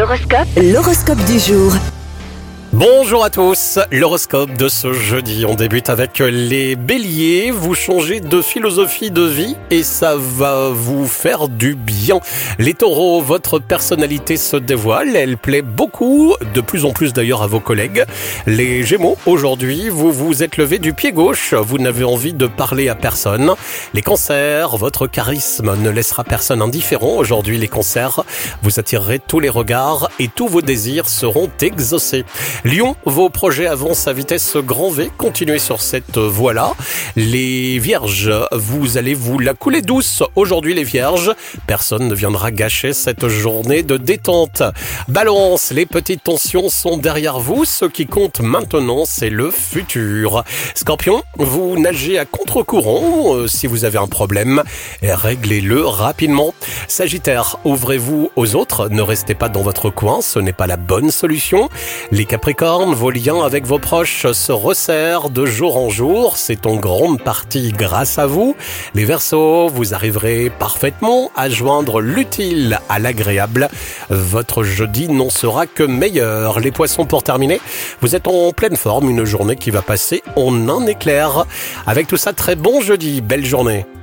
L'horoscope du jour. Bonjour à tous, l'horoscope de ce jeudi, on débute avec les béliers, vous changez de philosophie de vie et ça va vous faire du bien. Les taureaux, votre personnalité se dévoile, elle plaît beaucoup, de plus en plus d'ailleurs à vos collègues. Les gémeaux, aujourd'hui, vous vous êtes levé du pied gauche, vous n'avez envie de parler à personne. Les cancers, votre charisme ne laissera personne indifférent. Aujourd'hui, les cancers, vous attirerez tous les regards et tous vos désirs seront exaucés. Lion, vos projets avancent à vitesse grand V, continuez sur cette voie-là. Les vierges, vous allez vous la couler douce. Aujourd'hui les vierges, personne ne viendra gâcher cette journée de détente. Balance, les petites tensions sont derrière vous, ce qui compte maintenant c'est le futur. Scorpion, vous nagez à contre-courant, si vous avez un problème, réglez-le rapidement. Sagittaire, ouvrez-vous aux autres, ne restez pas dans votre coin, ce n'est pas la bonne solution. Les Capricornes, vos liens avec vos proches se resserrent de jour en jour, c'est en grande partie grâce à vous. Les Verseaux, vous arriverez parfaitement à joindre l'utile à l'agréable. Votre jeudi n'en sera que meilleur. Les Poissons, pour terminer, vous êtes en pleine forme, une journée qui va passer en un éclair. Avec tout ça, très bon jeudi, belle journée.